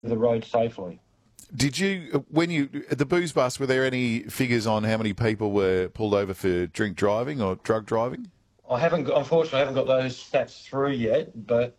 the road safely. Did you, at the booze bust, were there any figures on how many people were pulled over for drink driving or drug driving? Unfortunately, I haven't got those stats through yet, but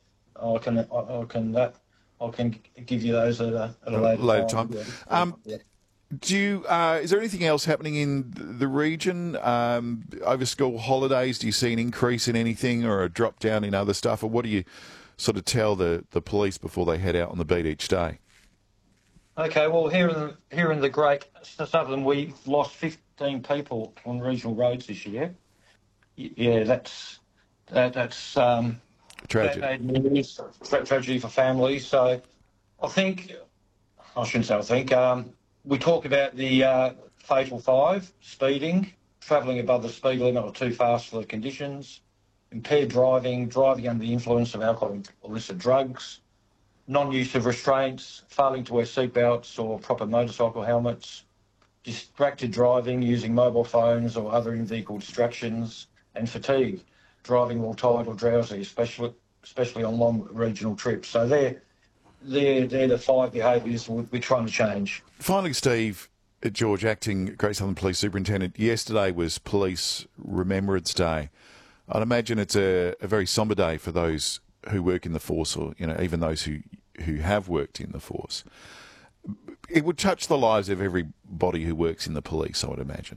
I can give you those at a later Later time. time. Yeah. Is there anything else happening in the region over school holidays? Do you see an increase in anything or a drop down in other stuff, or what do you sort of tell the police before they head out on the beat each day? Okay, well, here in the Great Southern, we've lost 15 people on regional roads this year. Yeah, that's Tragic. bad news, tragedy for families. So I think I shouldn't say I think we talk about the fatal five: speeding, travelling above the speed limit or too fast for the conditions, impaired driving, driving under the influence of alcohol or illicit drugs, non-use of restraints, failing to wear seatbelts or proper motorcycle helmets, distracted driving, using mobile phones or other in-vehicle distractions, and fatigue, driving while tired or drowsy, especially on long regional trips. So they're the five behaviours we're trying to change. Finally, Steve, George, acting Great Southern Police Superintendent, yesterday was Police Remembrance Day. I'd imagine it's a very sombre day for those who work in the force, or even those who have worked in the force. It would touch the lives of everybody who works in the police, I would imagine.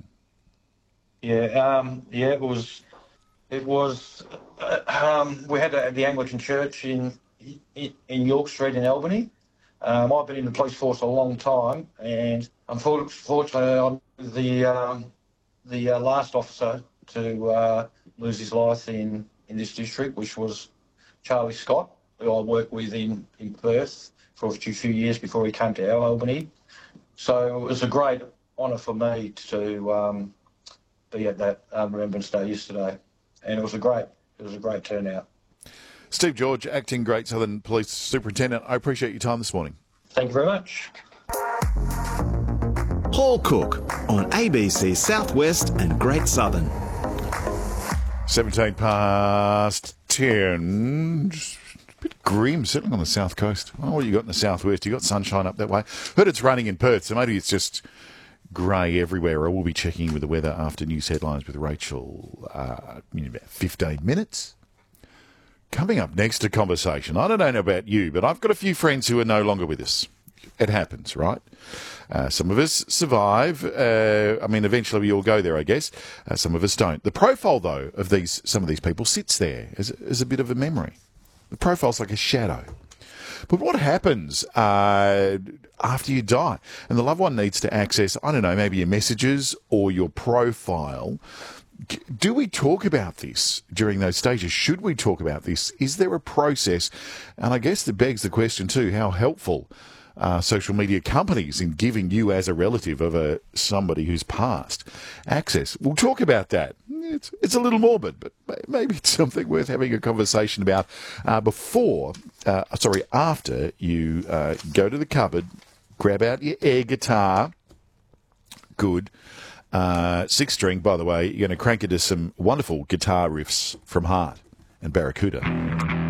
Yeah, it was. It was. We had the Anglican Church in York Street in Albany. I've been in the police force a long time, and unfortunately, I'm the last officer to lose his life in this district, which was Charlie Scott, who I worked with in Perth for a few years before he came to our Albany. So it was a great honour for me to be at that Remembrance Day yesterday, and it was a great turnout. Steve George, acting Great Southern Police Superintendent, I appreciate your time this morning. Thank you very much. Paul Cook on ABC Southwest and Great Southern. 17 past 10. Just a bit grim, certainly on the south coast. Oh, what you got in the southwest? You got sunshine up that way. Heard it's raining in Perth, so maybe it's just grey everywhere. I will be checking in with the weather after news headlines with Rachel in about 15 minutes. Coming up next, a conversation. I don't know about you, but I've got a few friends who are no longer with us. It happens, right? Some of us survive. Eventually we all go there, I guess. Some of us don't. The profile, though, of some of these people sits there as a bit of a memory. The profile's like a shadow. But what happens after you die? And the loved one needs to access, I don't know, maybe your messages or your profile. Do we talk about this during those stages? Should we talk about this? Is there a process? And I guess that begs the question too, how helpful social media companies in giving you as a relative of somebody who's passed access? We'll talk about that. It's a little morbid, but maybe it's something worth having a conversation about after you go to the cupboard, grab out your air guitar. Good. 6-string, by the way. You're going to crank into some wonderful guitar riffs from Heart and Barracuda.